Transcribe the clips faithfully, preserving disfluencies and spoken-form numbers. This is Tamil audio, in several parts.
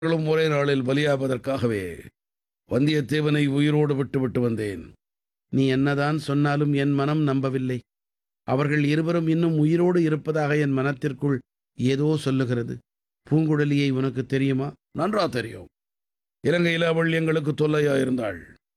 அவர்களும் ஒரே நாளில் பலியாவதற்காகவே வந்தியத்தேவனை உயிரோடு விட்டுவிட்டு வந்தேன். நீ என்னதான் சொன்னாலும் என் மனம் நம்பவில்லை. அவர்கள் இருவரும் இன்னும் உயிரோடு இருப்பதாக என் மனத்திற்குள் ஏதோ சொல்லுகிறது. பூங்குழலியை உனக்கு தெரியுமா? நன்றா தெரியும். இலங்கையில் அவள் எங்களுக்கு தொல்லையாயிருந்தாள்.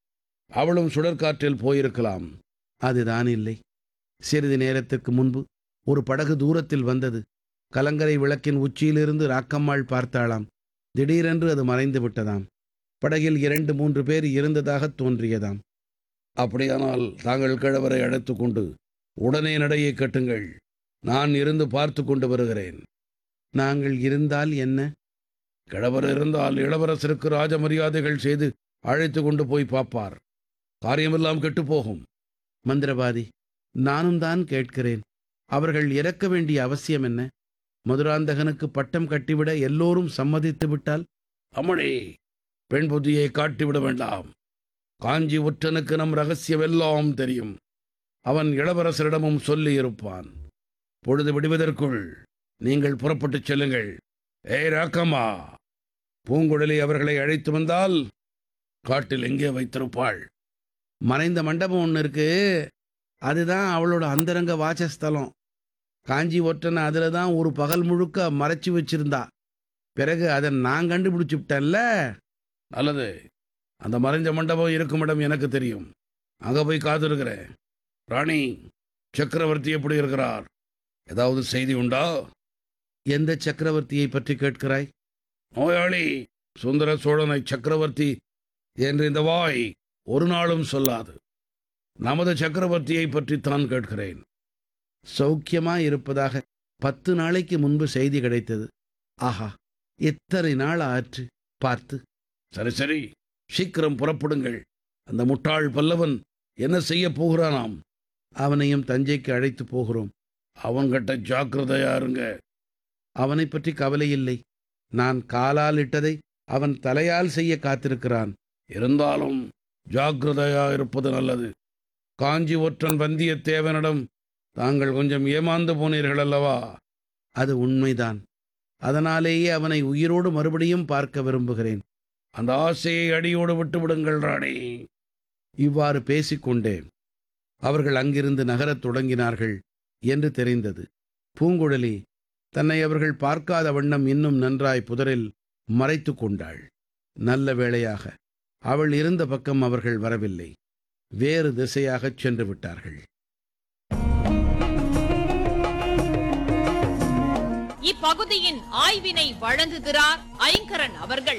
அவளும் சுழற்காற்றில் போயிருக்கலாம். அதுதான் இல்லை. சிறிது நேரத்திற்கு முன்பு ஒரு படகு தூரத்தில் வந்தது. கலங்கரை விளக்கின் உச்சியிலிருந்து ராக்கம்மாள் பார்த்தாளாம். திடீரென்று அது மறைந்து விட்டதாம். படகில் இரண்டு மூன்று பேர் இருந்ததாகத் தோன்றியதாம். அப்படியானால் தாங்கள் கிழவரை அழைத்துக் கொண்டு உடனே நடையை கட்டுங்கள். நான் இருந்து பார்த்து கொண்டு வருகிறேன். நாங்கள் இருந்தால் என்ன? கிழவர் இருந்தால் இளவரசருக்கு ராஜ மரியாதைகள் செய்து அழைத்து கொண்டு போய் பார்ப்பார். காரியமெல்லாம் கெட்டுப்போகும். மந்திரவாதி, நானும் தான் கேட்கிறேன். அவர்கள் இறக்க வேண்டிய அவசியம் என்ன? மதுராந்தகனுக்கு பட்டம் கட்டிவிட எல்லோரும் சம்மதித்து விட்டால்? அம்மணி, பெண் புத்தியை காட்டிவிட வேண்டாம். காஞ்சி ஒற்றனுக்கு நம் ரகசியம் எல்லாம் தெரியும். அவன் இளவரசரிடமும் சொல்லி இருப்பான். பொழுது விடுவதற்குள் நீங்கள் புறப்பட்டுச் செல்லுங்கள். ஏய் ராக்கம்மா, பூங்குழலி அவர்களை அழைத்து வந்தால் காட்டில் எங்கே வைத்திருப்பாள்? மறைந்த மண்டபம் ஒன்று இருக்கு. அதுதான் அவளோட அந்தரங்க வாசஸ்தலம். காஞ்சி ஒற்றனை அதில் தான் ஒரு பகல் முழுக்க மறைச்சி வச்சிருந்தா. பிறகு அதை நான் கண்டுபிடிச்சு விட்டேன்ல. நல்லது. அந்த மறைஞ்ச மண்டபம் இருக்கும் இடம் எனக்கு தெரியும். அங்கே போய் காத்திருக்கிறேன். ராணி, சக்கரவர்த்தி எப்படி இருக்கிறார்? ஏதாவது செய்தி உண்டா? எந்த சக்கரவர்த்தியை பற்றி கேட்கிறாய்? நோயாளி சுந்தர சோழனை சக்கரவர்த்தி என்று இந்த வாய் ஒரு நாளும் சொல்லாது. நமது சக்கரவர்த்தியை பற்றித்தான் கேட்கிறேன். சௌக்கியமா இருப்பதாக பத்து நாளைக்கு முன்பு செய்தி கிடைத்தது. ஆஹா, எத்தனை நாள் ஆற்று பார்த்து. சரி சரி, சீக்கிரம் புறப்படுங்கள். அந்த முட்டாள் பல்லவன் என்ன செய்ய போகிறானாம்? அவனையும் தஞ்சைக்கு அழைத்து போகிறோம். அவன்கிட்ட ஜாக்கிரதையா இருங்க. அவனை பற்றி கவலை இல்லை. நான் காலால் இட்டதை அவன் தலையால் செய்ய காத்திருக்கிறான். இருந்தாலும் ஜாக்கிரதையா இருப்பது நல்லது. காஞ்சி ஒற்றன் வந்தியத்தேவனிடம் தாங்கள் கொஞ்சம் ஏமாந்து போனீர்கள் அல்லவா? அது உண்மைதான். அதனாலேயே அவனை உயிரோடு மறுபடியும் பார்க்க விரும்புகிறேன். அந்த ஆசையை அடியோடு விட்டு விடுங்கள் ராணி. இவ்வாறு பேசிக்கொண்டே அவர்கள் அங்கிருந்து நகரத் தொடங்கினார்கள் என்று தெரிந்தது. பூங்குழலி தன்னை அவர்கள் பார்க்காத வண்ணம் இன்னும் நன்றாய் புதரில் மறைத்து கொண்டாள். நல்ல வேளையாக அவள் இருந்த பக்கம் அவர்கள் வரவில்லை. வேறு திசையாகச் சென்று விட்டார்கள். இப்பகுதியின் ஆய்வினை வழங்குகிறார் ஐங்கரன் அவர்கள்.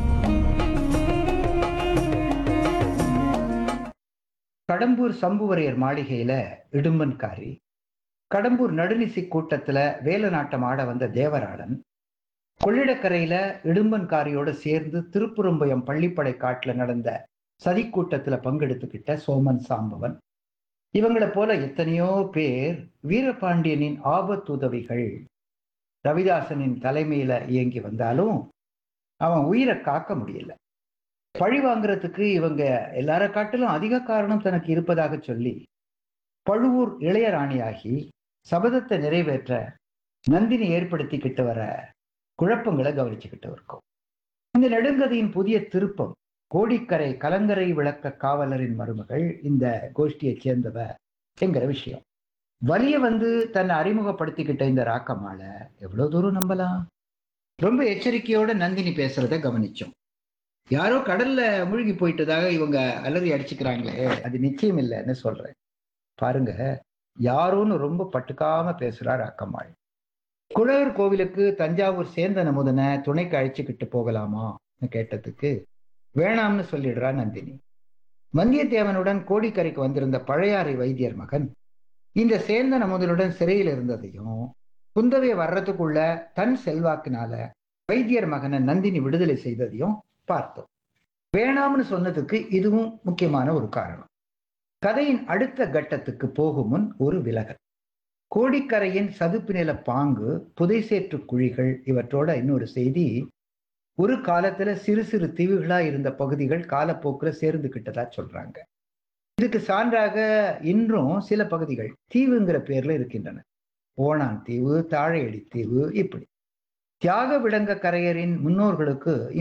கடம்பூர் சம்புவரையர் மாளிகையில இடும்பன்காரி, கடம்பூர் நடுநிசி கூட்டத்துல வேலநாட்டம் ஆட வந்த தேவராளன், கொள்ளிடக்கரையில இடும்பன்காரியோட சேர்ந்து திருப்புறம்பயம் பள்ளிப்படை காட்டுல நடந்த சதி கூட்டத்துல பங்கெடுத்துக்கிட்ட சோமன் சாம்பவன், இவங்களை போல எத்தனையோ பேர் வீரபாண்டியனின் ஆபத்துதவிகள். ரவிதாசனின் தலைமையில இயங்கி வந்தாலும் அவன் உயிரை காக்க முடியல. பழி வாங்குறதுக்கு இவங்க எல்லார காட்டிலும் அதிக காரணம் தனக்கு இருப்பதாக சொல்லி பழுவூர் இளையராணியாகி சபதத்தை நிறைவேற்ற நந்தினி ஏற்படுத்திக்கிட்டு வர குழப்பங்களை கவனிச்சுக்கிட்டு இருக்கோம். இந்த நெடுங்கதையின் புதிய திருப்பம், கோடிக்கரை கலங்கரை விளக்க காவலரின் மருமகள் இந்த கோஷ்டியை சேர்ந்தவ என்கிற விஷயம். வலிய வந்து தன்னை அறிமுகப்படுத்திக்கிட்ட இந்த ராக்கம்மாள எவ்வளவு தூரம் நம்பலாம்? ரொம்ப எச்சரிக்கையோட நந்தினி பேசுறத கவனிச்சோம். யாரோ கடல்ல மூழ்கி போயிட்டதாக இவங்க அலறி அடிச்சுக்கிறாங்களே, அது நிச்சயம் இல்லைன்னு சொல்றேன். பாருங்க, யாரோன்னு ரொம்ப பட்டுக்காம பேசுறார் ராக்கம்மாள். குழவர் கோவிலுக்கு தஞ்சாவூர் சேந்தன் அமுதனை துணைக்கு அழைச்சிக்கிட்டு போகலாமான்னு கேட்டதுக்கு வேணாம்னு சொல்லிடுறா நந்தினி. வந்தியத்தேவனுடன் கோடிக்கரைக்கு வந்திருந்த பழையாறை வைத்தியர் மகன் இந்த சேந்தன் அமுதனுடன் சிறையில் இருந்ததையும், குந்தவை வர்றதுக்குள்ள தன் செல்வாக்கினால வைத்தியர் மகனை நந்தினி விடுதலை செய்ததையும் பார்த்தோம். வேணாம்னு சொன்னதுக்கு இதுவும் முக்கியமான ஒரு காரணம். கதையின் அடுத்த கட்டத்துக்கு போகும் முன் ஒரு விலகல். கோடிக்கரையின் சதுப்பு நில பாங்கு, புதைசேற்று குழிகள், இவற்றோட இன்னொரு செய்தி, ஒரு காலத்துல சிறு சிறு தீவுகளா இருந்த பகுதிகள் காலப்போக்குல சேர்ந்துகிட்டதா சொல்றாங்க. இதுக்கு சான்றாக இன்றும் சில பகுதிகள் தீவுங்கிற பேர்ல இருக்கின்றன. ஓணான் தீவு, தாழையடி தீவு, இப்படி. தியாக விடங்க கரையரின் முன்னோர்களுக்கு